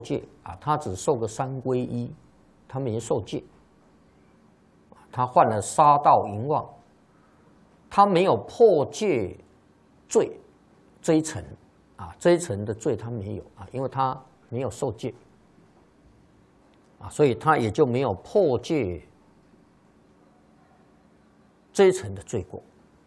戒啊，他只受个三皈依，他没受戒。他犯了杀盗淫妄，他没有破戒罪这一层啊，这一层的罪他没有啊，因为他没有受戒啊，所以他也就没有破戒这一层的罪过。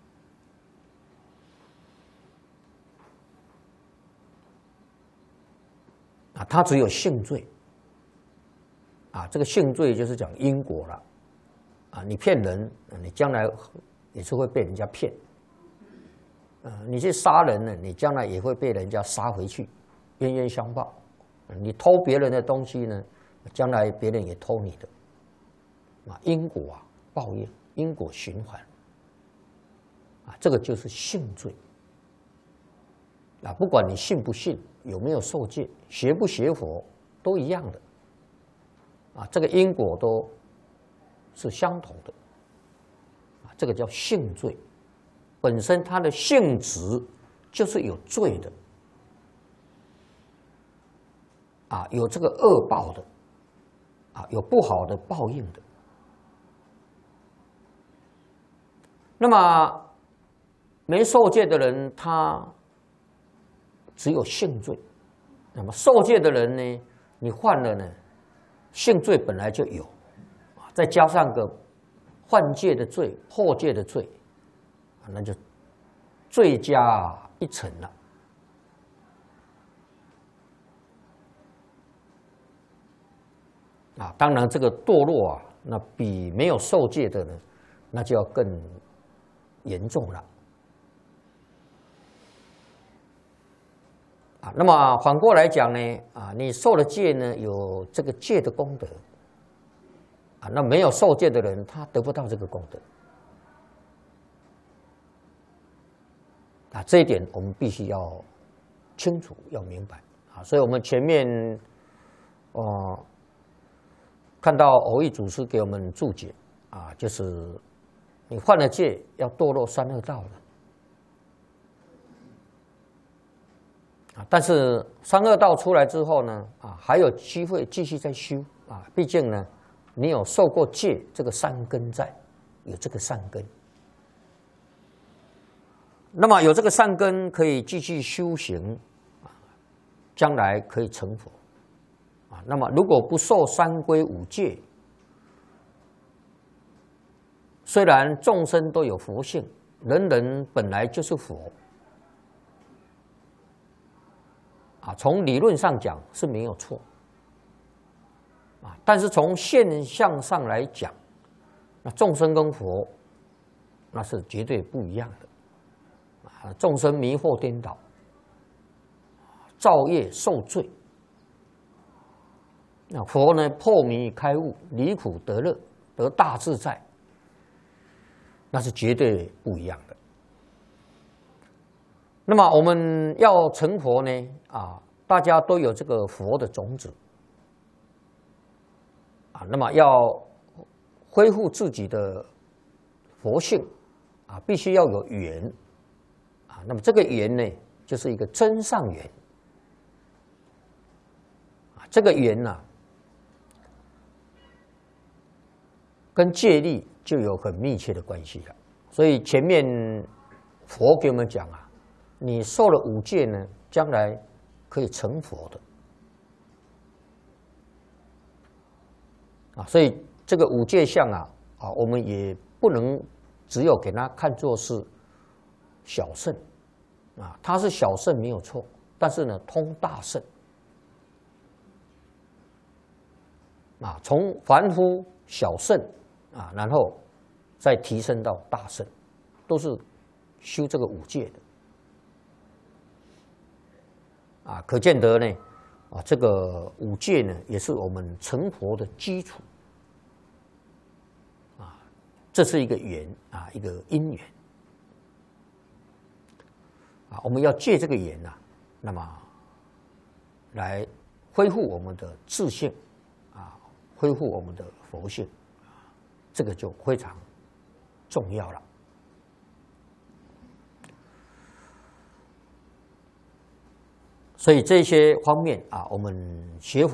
啊，他只有性罪，啊，这个性罪就是讲因果了，啊，你骗人，你将来也是会被人家骗，你去杀人呢，你将来也会被人家杀回去，冤冤相报。你偷别人的东西呢，将来别人也偷你的，啊，因果啊，报应，因果循环，啊，这个就是性罪。啊，不管你信不信，有没有受戒，学不学佛，都一样的。啊，这个因果都是相同的。啊，这个叫性罪，本身它的性质就是有罪的。啊，有这个恶报的，啊，有不好的报应的。那么没受戒的人，他只有性罪，那么受戒的人呢？你犯了呢，性罪本来就有，再加上个犯戒的罪、破戒的罪，那就罪加一层了。啊，当然这个堕落啊，那比没有受戒的呢，那就要更严重了。啊，那么反过来讲呢，啊，你受了戒呢，有这个戒的功德，啊，那没有受戒的人，他得不到这个功德，啊，这一点我们必须要清楚，要明白，啊，所以我们前面，看到偶益祖师给我们注解，啊，就是你犯了戒，要堕落三恶道了。但是三恶道出来之后呢，啊，还有机会继续再修啊。毕竟呢，你有受过戒，这个善根在，有这个善根。那么有这个善根可以继续修行，啊，将来可以成佛。啊，那么如果不受三规五戒，虽然众生都有佛性，人人本来就是佛。啊，从理论上讲是没有错，啊，但是从现象上来讲，那众生跟佛那是绝对不一样的，啊，众生迷惑颠倒，造业受罪，那佛呢破迷开悟，离苦得乐，得大自在，那是绝对不一样的。那么我们要成佛呢，啊，大家都有这个佛的种子，啊，那么要恢复自己的佛性，啊，必须要有缘，啊，那么这个缘呢，就是一个真上缘，啊，这个缘呢，跟戒律就有很密切的关系了。所以前面佛给我们讲啊。你受了五戒呢，将来可以成佛的，啊，所以这个五戒相啊，我们也不能只有给它看作是小圣，啊，它是小圣没有错，但是呢，通大圣，啊，从凡夫小圣啊，然后再提升到大圣，都是修这个五戒的。啊，可见得呢，啊，这个五戒呢，也是我们成佛的基础，啊，这是一个缘啊，一个因缘，啊，我们要借这个缘呐，那么来恢复我们的自性，啊，恢复我们的佛性，啊，这个就非常重要了。 所以这些方面啊，我们学佛